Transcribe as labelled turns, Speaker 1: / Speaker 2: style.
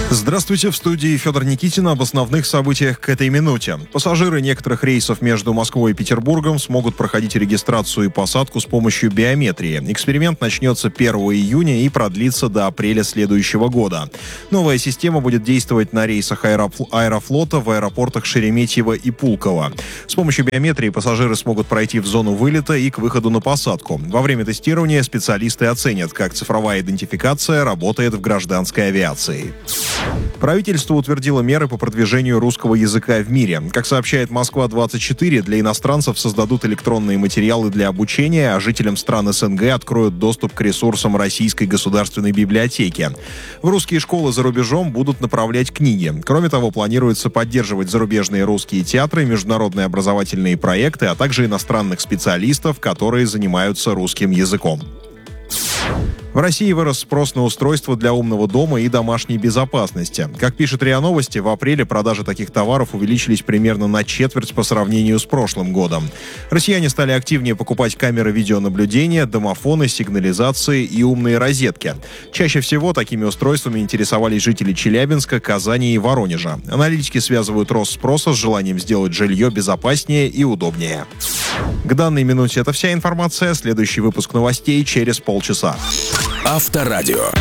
Speaker 1: Здравствуйте, в студии Федор Никитин об основных событиях к этой минуте. Пассажиры некоторых рейсов между Москвой и Петербургом смогут проходить регистрацию и посадку с помощью биометрии. Эксперимент начнется 1 июня и продлится до апреля следующего года. Новая система будет действовать на рейсах Аэрофлота в аэропортах Шереметьево и Пулково. С помощью биометрии пассажиры смогут пройти в зону вылета и к выходу на посадку. Во время тестирования специалисты оценят, как цифровая идентификация работает в гражданской авиации. Правительство утвердило меры по продвижению русского языка в мире. Как сообщает Москва-24, для иностранцев создадут электронные материалы для обучения, а жителям стран СНГ откроют доступ к ресурсам Российской государственной библиотеки. В русские школы за рубежом будут направлять книги. Кроме того, планируется поддерживать зарубежные русские театры, международные образовательные проекты, а также иностранных специалистов, которые занимаются русским языком. В России вырос спрос на устройства для умного дома и домашней безопасности. Как пишет РИА Новости, в апреле продажи таких товаров увеличились примерно на четверть по сравнению с прошлым годом. Россияне стали активнее покупать камеры видеонаблюдения, домофоны, сигнализации и умные розетки. Чаще всего такими устройствами интересовались жители Челябинска, Казани и Воронежа. Аналитики связывают рост спроса с желанием сделать жилье безопаснее и удобнее. К данной минуте это вся информация. Следующий выпуск новостей через полчаса.
Speaker 2: Авторадио.